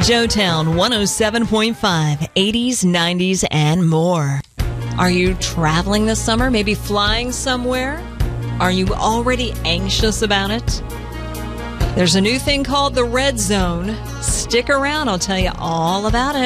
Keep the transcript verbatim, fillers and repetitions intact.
Joetown one oh seven point five, eighties, nineties, and more. Are you traveling this summer? Maybe flying somewhere? Are you already anxious about it? There's a new thing called the Red Zone. Stick around. I'll tell you all about it.